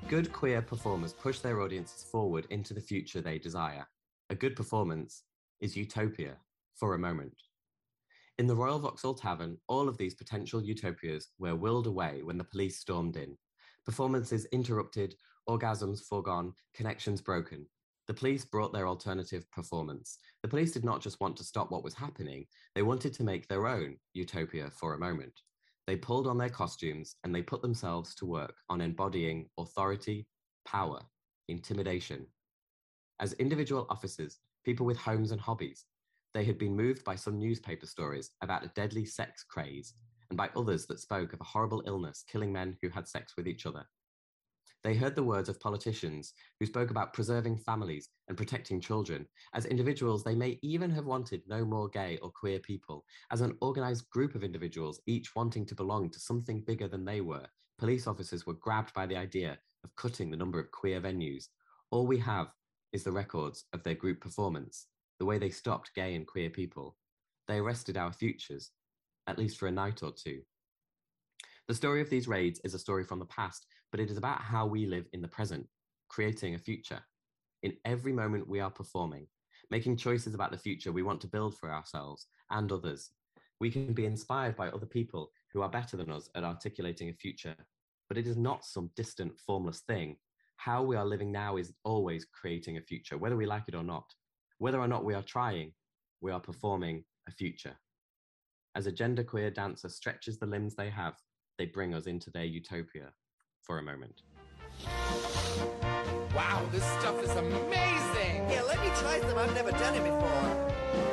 Good queer performers push their audiences forward into the future they desire. A good performance is utopia for a moment. In the Royal Vauxhall Tavern, all of these potential utopias were willed away when the police stormed in. Performances interrupted, orgasms foregone, connections broken. The police brought their alternative performance. The police did not just want to stop what was happening, they wanted to make their own utopia for a moment. They pulled on their costumes and they put themselves to work on embodying authority, power, intimidation. As individual officers, people with homes and hobbies, they had been moved by some newspaper stories about a deadly sex craze and by others that spoke of a horrible illness killing men who had sex with each other. They heard the words of politicians who spoke about preserving families and protecting children. As individuals, they may even have wanted no more gay or queer people. As an organized group of individuals, each wanting to belong to something bigger than they were, police officers were grabbed by the idea of cutting the number of queer venues. All we have is the records of their group performance, the way they stopped gay and queer people. They arrested our futures, at least for a night or two. The story of these raids is a story from the past, but it is about how we live in the present, creating a future. In every moment we are performing, making choices about the future we want to build for ourselves and others. We can be inspired by other people who are better than us at articulating a future, but it is not some distant, formless thing. How we are living now is always creating a future, whether we like it or not. Whether or not we are trying, we are performing a future. As a genderqueer dancer stretches the limbs they have, they bring us into their utopia for a moment. Wow, this stuff is amazing! Yeah, let me try some. I've never done it before.